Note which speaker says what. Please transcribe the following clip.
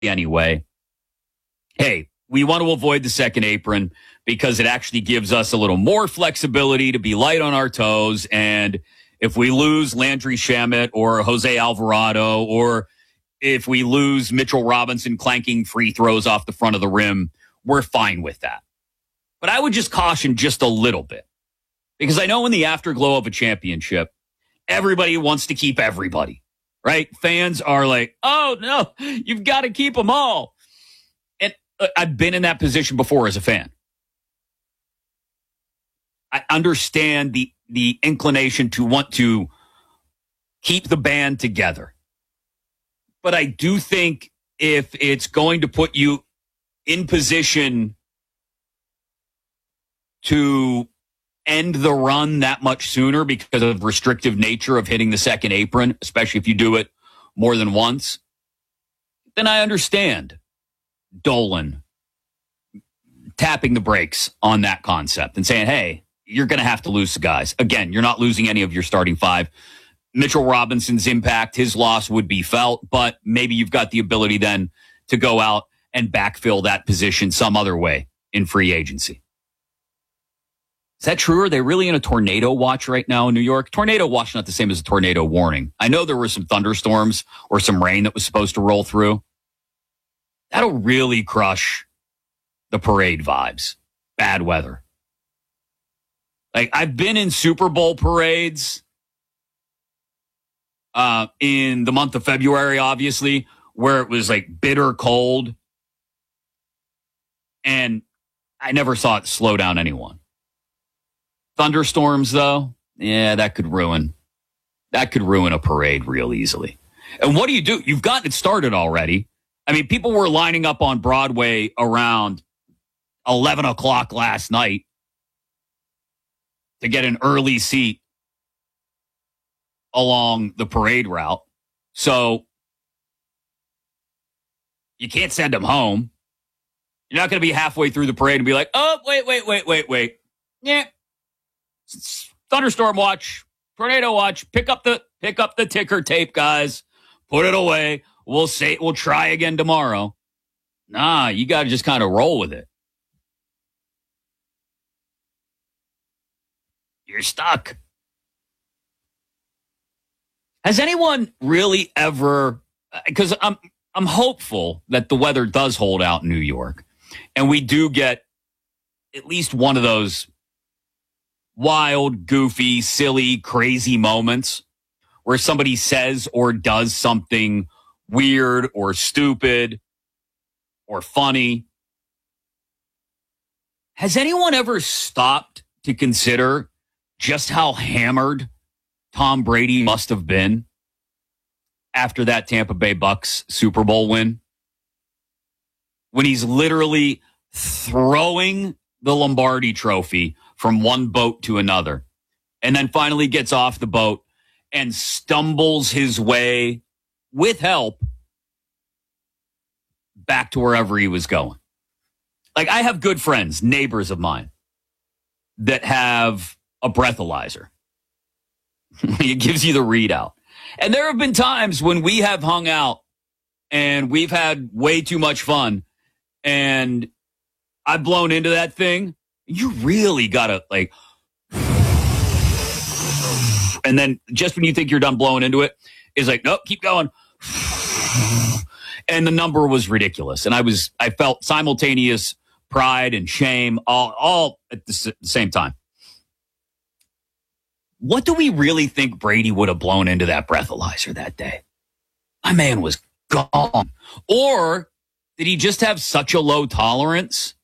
Speaker 1: anyway, hey, we want to avoid the second apron because it actually gives us a little more flexibility to be light on our toes. And if we lose Landry Shamet or Jose Alvarado, or if we lose Mitchell Robinson clanking free throws off the front of the rim, we're fine with that. But I would just caution just a little bit, because I know in the afterglow of a championship, everybody wants to keep everybody, right? Fans are like, oh, no, you've got to keep them all. And I've been in that position before as a fan. I understand the inclination to want to keep the band together. But I do think if it's going to put you in position to end the run that much sooner because of the restrictive nature of hitting the second apron, especially if you do it more than once, then I understand Dolan tapping the brakes on that concept and saying, hey, you're going to have to lose the guys. Again, you're not losing any of your starting five. Mitchell Robinson's impact, his loss would be felt, but maybe you've got the ability then to go out and backfill that position some other way in free agency. Is that true? Are they really in a tornado watch right now in New York? Tornado watch, not the same as a tornado warning. I know there were some thunderstorms or some rain that was supposed to roll through. That'll really crush the parade vibes. Bad weather. Like, I've been in Super Bowl parades in the month of February, obviously, where it was like bitter cold. And I never saw it slow down anyone. Thunderstorms, though, yeah, that could ruin a parade real easily. And what do? You've gotten it started already. I mean, people were lining up on Broadway around 11 o'clock last night to get an early seat along the parade route. So you can't send them home. You're not going to be halfway through the parade and be like, oh, wait. Yeah. Thunderstorm watch, tornado watch, pick up the ticker tape, guys. Put it away. We'll try again tomorrow. Nah, you got to just kind of roll with it. You're stuck. Has anyone really ever, because I'm hopeful that the weather does hold out in New York and we do get at least one of those wild, goofy, silly, crazy moments where somebody says or does something weird or stupid or funny. Has anyone ever stopped to consider just how hammered Tom Brady must have been after that Tampa Bay Bucks Super Bowl win? When he's literally throwing the Lombardi trophy from one boat to another, and then finally gets off the boat and stumbles his way with help back to wherever he was going. Like, I have good friends, neighbors of mine, that have a breathalyzer. It gives you the readout. And there have been times when we have hung out and we've had way too much fun and I've blown into that thing. You really got to, like, and then just when you think you're done blowing into it, it's like, nope, keep going. And the number was ridiculous. And I felt simultaneous pride and shame all at the same time. What do we really think Brady would have blown into that breathalyzer that day? My man was gone. Or did he just have such a low tolerance